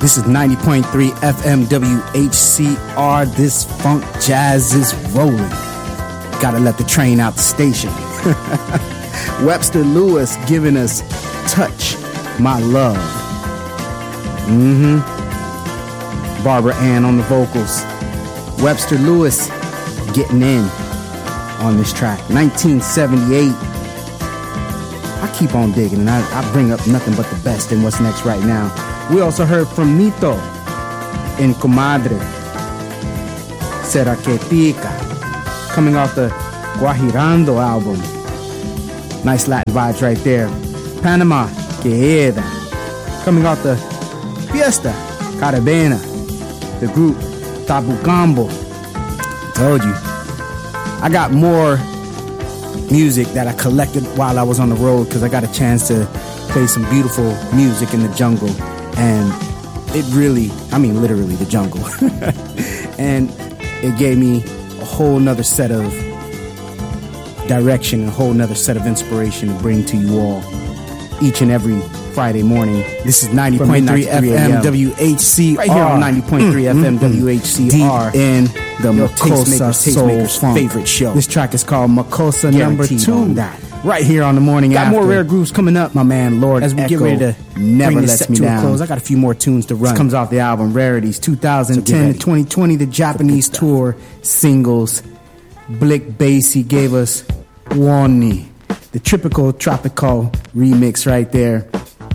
This is 90.3 FM WHCR. This funk jazz is rolling. Gotta let the train out the station. Webster Lewis giving us Touch My Love. Barbara Ann on the vocals. Webster Lewis getting in on this track. 1978. I keep on digging and I bring up nothing but the best in what's next right now. We also heard from Nito in Comadre. Será que Tica, coming off the Guajirando album. Nice Latin vibes right there. Panama Queda, coming off the Fiesta Caribena. The group Tabucambo. Told you. I got more music that I collected while I was on the road because I got a chance to play some beautiful music in the jungle. And it really, I mean literally the jungle. And it gave me a whole nother set of direction, a whole nother set of inspiration to bring to you all each and every Friday morning. This is 90.3 FM WHCR. Right here on 90.3 FM WHCR. Deep in the Tastemakers favorite show. This track is called Makossa Guaranteed number 2. That. Right here on the morning got after. More rare grooves coming up, my man Lord as we Echo get ready to never lets me down. Close. I got a few more tunes to run. This comes off the album Rarities 2010 to 2020, the Japanese tour singles. Blick Basie gave us Wani, the tropical remix right there.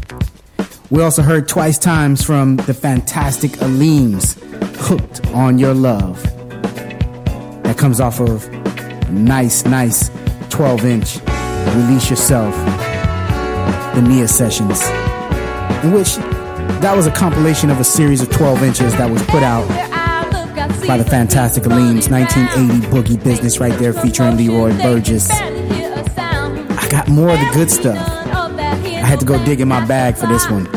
We also heard Twice Times from the fantastic Aleems, Hooked on Your Love. That comes off of nice 12-inch Release Yourself, the Nia Sessions, in which that was a compilation of a series of 12 inches that was put out by the fantastic Aleems. 1980 Boogie Business right there featuring Leroy Burgess. I got more of the good stuff. I had to go dig in my bag for this one.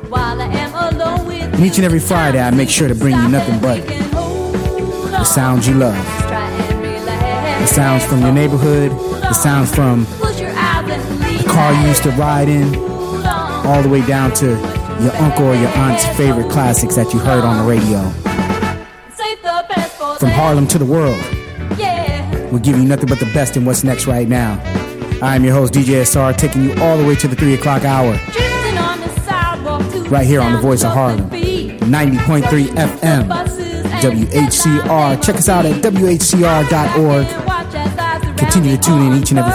And each and every Friday I make sure to bring you nothing but the sounds you love. The sounds from your neighborhood, the sounds from the car you used to ride in, all the way down to your uncle or your aunt's favorite classics that you heard on the radio. From Harlem to the world, we'll give you nothing but the best in what's next right now. I am your host, DJ SR, taking you all the way to the 3 o'clock hour. Right here on the Voice of Harlem, 90.3 FM, WHCR. Check us out at WHCR.org. Continue to tune in each and every